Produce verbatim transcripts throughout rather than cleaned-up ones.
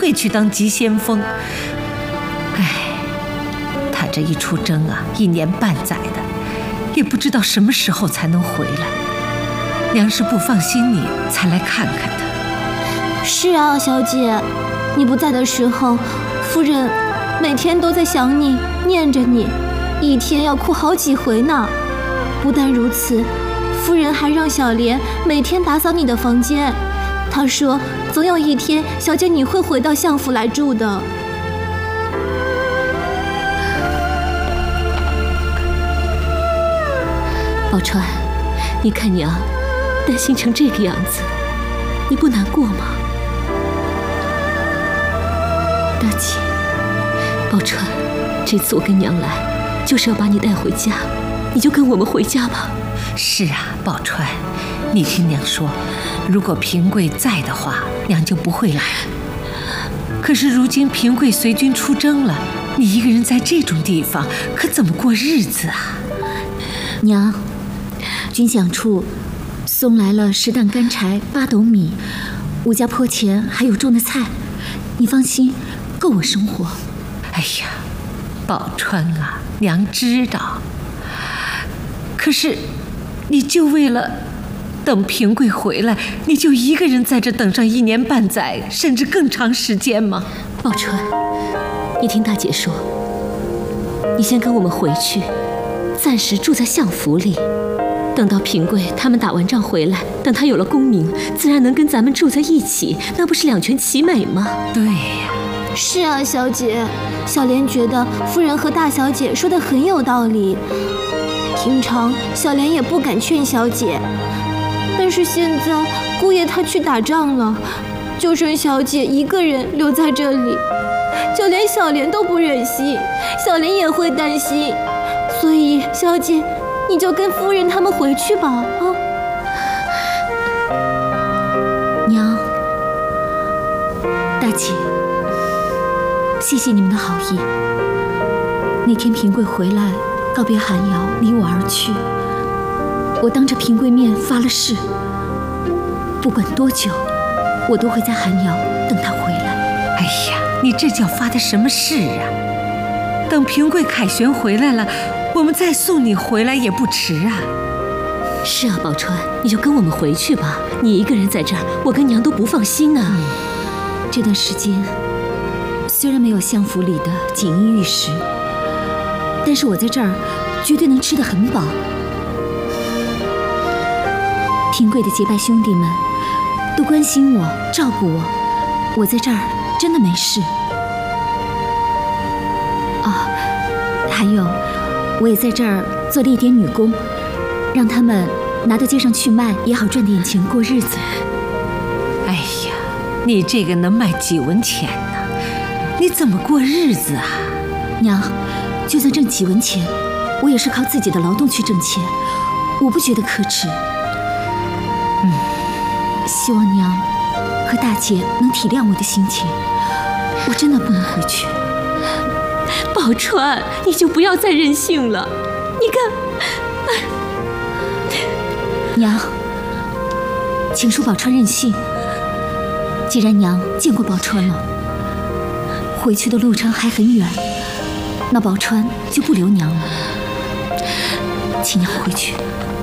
贵去当急先锋。唉，他这一出征啊，一年半载的，也不知道什么时候才能回来。娘是不放心你，才来看看他。 是啊，小姐，你不在的时候，夫人每天都在想你，念着你，一天要哭好几回呢。不但如此，夫人还让小莲每天打扫你的房间。她说，总有一天，小姐你会回到相府来住的。 宝钏，你看娘担心成这个样子，你不难过吗？大姐，宝钏，这次我跟娘来，就是要把你带回家，你就跟我们回家吧。 是啊，宝钏，你听娘说，如果平贵在的话，娘就不会来了。可是如今平贵随军出征了，你一个人在这种地方，可怎么过日子啊？ 娘，军饷处送来了十担干柴、八斗米，五家坡前还有种的菜，你放心，够我生活。 哎呀，宝钏啊，娘知道。可是，你就为了等平贵回来，你就一个人在这等上一年半载，甚至更长时间吗？ 宝钏，你听大姐说，你先跟我们回去，暂时住在相府里。等到平贵他们打完仗回来，等他有了功名，自然能跟咱们住在一起，那不是两全其美吗？ 对呀。 是啊，小姐，小莲觉得夫人和大小姐说的很有道理。平常小莲也不敢劝小姐，但是现在姑爷他去打仗了，就剩小姐一个人留在这里，就连小莲都不忍心，小莲也会担心，所以小姐，你就跟夫人他们回去吧，啊！ 娘，大姐，谢谢你们的好意。那天平贵回来告别寒窑，离我而去，我当着平贵面发了誓，不管多久，我都会在寒窑等他回来。 哎呀，你这叫发的什么誓啊？等平贵凯旋回来了，我们再送你回来也不迟啊。 是啊，宝钏，你就跟我们回去吧。你一个人在这儿，我跟娘都不放心啊。嗯、这段时间虽然没有相府里的锦衣玉食，但是我在这儿绝对能吃得很饱。平贵的结拜兄弟们都关心我，照顾我，我在这儿真的没事。啊，还有，我也在这儿做了一点女工，让他们拿到街上去卖，也好赚点钱过日子。 哎呀，你这个能卖几文钱呢？你怎么过日子啊？ 娘，就算挣几文钱，我也是靠自己的劳动去挣钱，我不觉得可耻。嗯，希望娘和大姐能体谅我的心情，我真的不能回去。宝钏，你就不要再任性了，你看，娘，请恕宝钏任性。既然娘见过宝钏了，回去的路程还很远，那宝钏就不留娘了，请娘回去。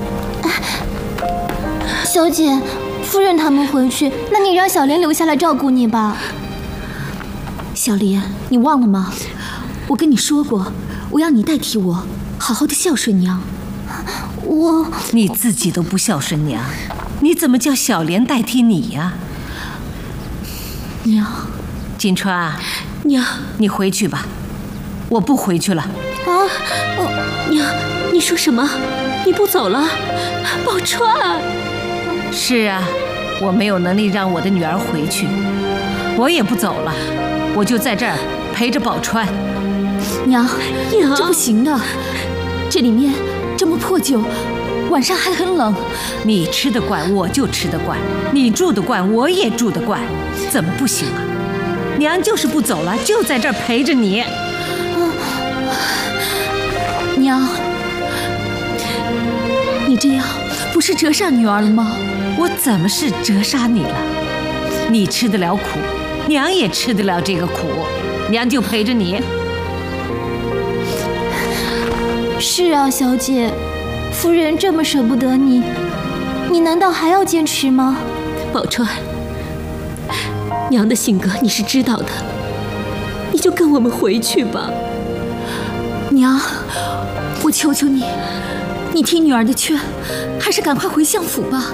小姐，夫人他们回去，那你让小莲留下来照顾你吧。 小莲，你忘了吗？我跟你说过，我要你代替我，好好的孝顺娘。 我…… 你自己都不孝顺娘，你怎么叫小莲代替你呀？ 娘， 金钏， 娘， 你回去吧，我不回去了。 啊， 我娘，你说什么？你不走了？宝钏。 是啊，我没有能力让我的女儿回去，我也不走了，我就在这儿陪着宝钏。 娘，娘，这不行的，这里面这么破旧，晚上还很冷。 你吃得惯，我就吃得惯；你住得惯，我也住得惯，怎么不行啊？娘就是不走了，就在这儿陪着你。 娘，你这样不是折煞女儿了吗？ 我怎么是折杀你了？你吃得了苦， 娘也吃得了这个苦，娘就陪着你。 是啊，小姐，夫人这么舍不得你，你难道还要坚持吗？ 宝钏，娘的性格你是知道的，你就跟我们回去吧。娘，我求求你，你听女儿的劝，还是赶快回相府吧。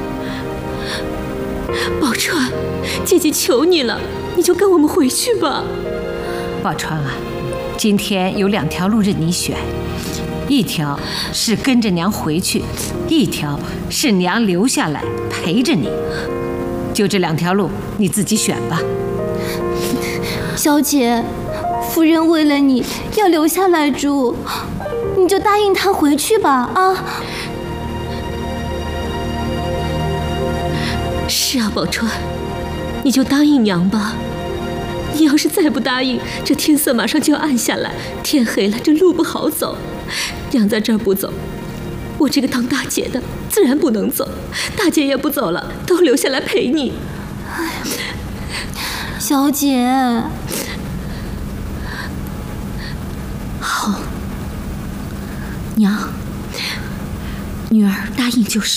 宝钏，姐姐求你了，你就跟我们回去吧。 宝钏啊，今天有两条路任你选，一条是跟着娘回去，一条是娘留下来陪着你。就这两条路，你自己选吧。 小姐，夫人为了你要留下来住，你就答应她回去吧啊！ 是啊，宝钏，你就答应娘吧。你要是再不答应，这天色马上就要暗下来，天黑了，这路不好走。娘在这儿不走，我这个当大姐的自然不能走，大姐也不走了，都留下来陪你。 小姐， 好，娘，女儿答应就是。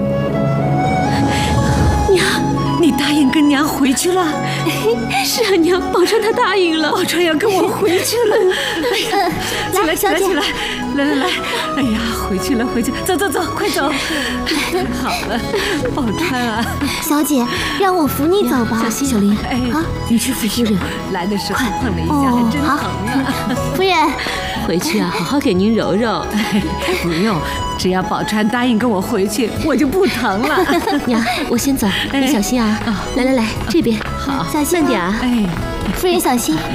娘， 你答应跟娘回去了？ 是啊，娘，宝钏她答应了。 宝钏要跟我回去了。哎呀，起来，起来，起来，来来来，哎呀，回去了，回去，走走走，快走！太好了，宝钏啊， 小姐，让我扶你走吧。 小心，小林， 哎， 啊， 你去扶夫人。 来的时候碰了一下，还真疼啊。 夫人， 回去啊，好好给您揉揉。 不用，只要宝钏答应跟我回去，我就不疼了。 娘，我先走，你小心啊。来来来，这边， 好， 小心慢点啊。 哎， 夫人小心。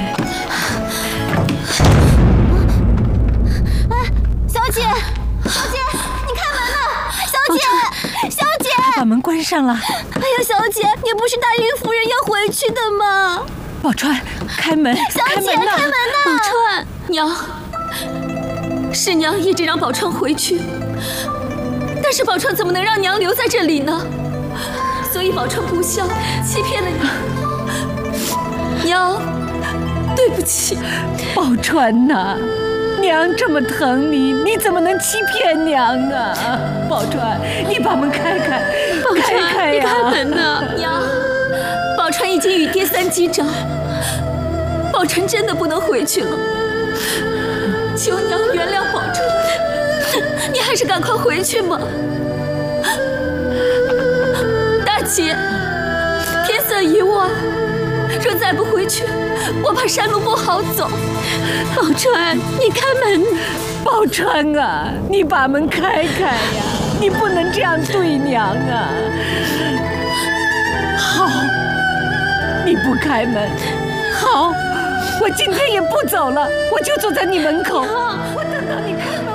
小姐，小姐，你开门了！小姐，小姐， 把门关上了。 哎呀，小姐，你不是答应夫人要回去的吗？ 宝钏，开门！ 小姐， 开门呐！ 开门呐！ 宝钏，娘，是娘一直让宝钏回去，但是宝钏怎么能让娘留在这里呢？所以宝钏不孝，欺骗了你。娘，对不起。 宝钏呐，娘这么疼你，你怎么能欺骗娘啊？宝钏，你把门开开， 宝开钏， 开呀！ 你开门呐！娘，宝钏已经与爹三击掌，宝钏真的不能回去了。求娘原谅宝钏，你还是赶快回去吧。大姐，天色已晚，若再不回去，我怕山路不好走。宝钏，你开门！ 宝钏啊，你把门开开呀！你不能这样对娘啊！好，你不开门，好，我今天也不走了，我就坐在你门口，我等到你开门。